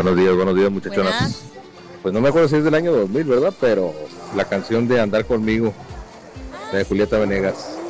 Buenos días, muchachonas. Buenas. Pues no me acuerdo si es del año 2000, ¿verdad? Pero la canción de Andar Conmigo, de Julieta Venegas.